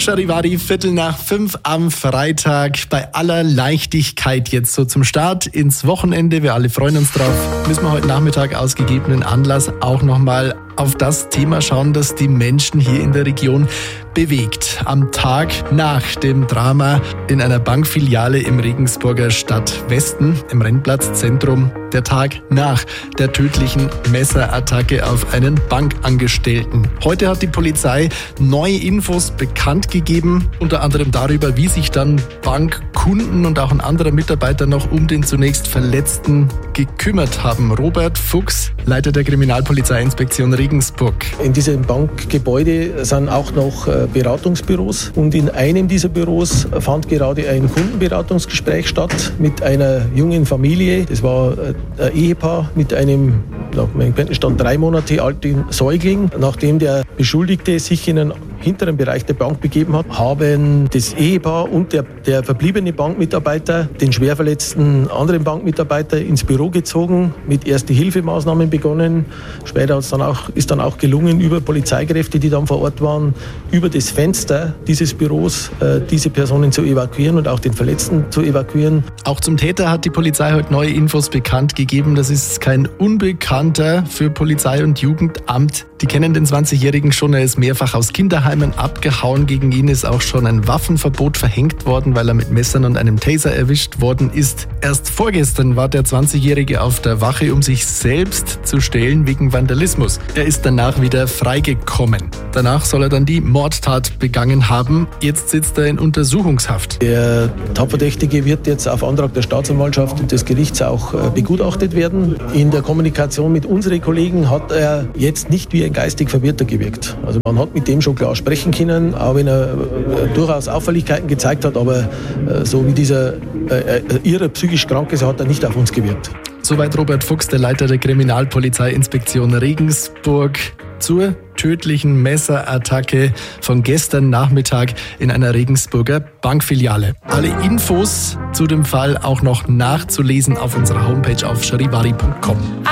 Charivari, 4:45 am Freitag. Bei aller Leichtigkeit jetzt so zum Start ins Wochenende. Wir alle freuen uns drauf. Müssen wir heute Nachmittag aus gegebenen Anlass auch nochmal auf das Thema schauen, das die Menschen hier in der Region bewegt. Am Tag nach dem Drama in einer Bankfiliale im Regensburger Stadtwesten, im Rennplatzzentrum. Der Tag nach der tödlichen Messerattacke auf einen Bankangestellten. Heute hat die Polizei neue Infos bekannt gegeben, unter anderem darüber, wie sich dann Bankkunden und auch ein anderer Mitarbeiter noch um den zunächst Verletzten gekümmert haben. Robert Fuchs, Leiter der Kriminalpolizeiinspektion Regensburg. In diesem Bankgebäude sind auch noch Beratungsbüros und in einem dieser Büros fand gerade ein Kundenberatungsgespräch statt mit einer jungen Familie. Das war ein Ehepaar mit einem, nach meinem Kenntnisstand, 3 Monate alten Säugling. Nachdem der Beschuldigte sich in einen hinteren Bereich der Bank begeben hat, haben das Ehepaar und der verbliebene Bankmitarbeiter den schwer verletzten anderen Bankmitarbeiter ins Büro gezogen, mit Erste-Hilfe-Maßnahmen begonnen. Später ist dann auch gelungen, über Polizeikräfte, die dann vor Ort waren, über das Fenster dieses Büros diese Personen zu evakuieren und auch den Verletzten zu evakuieren. Auch zum Täter hat die Polizei heute neue Infos bekannt gegeben. Das ist kein Unbekannter für Polizei und Jugendamt. Die kennen den 20-Jährigen schon. Er ist mehrfach aus Kinderheimen abgehauen. Gegen ihn ist auch schon ein Waffenverbot verhängt worden, weil er mit Messern und einem Taser erwischt worden ist. Erst vorgestern war der 20-Jährige auf der Wache, um sich selbst zu stellen wegen Vandalismus. Er ist danach wieder freigekommen. Danach soll er dann die Mordtat begangen haben. Jetzt sitzt er in Untersuchungshaft. Der Tatverdächtige wird jetzt auf Antrag der Staatsanwaltschaft und des Gerichts auch begutachtet werden. In der Kommunikation mit unseren Kollegen hat er jetzt nicht wie ein geistig Verwirrter gewirkt. Also man hat mit dem schon klar sprechen können, auch wenn er durchaus Auffälligkeiten gezeigt hat, aber so wie dieser irre psychisch krank ist, hat er nicht auf uns gewirkt. Soweit Robert Fuchs, der Leiter der Kriminalpolizeiinspektion Regensburg, zur tödlichen Messerattacke von gestern Nachmittag in einer Regensburger Bankfiliale. Alle Infos zu dem Fall auch noch nachzulesen auf unserer Homepage auf charivari.com.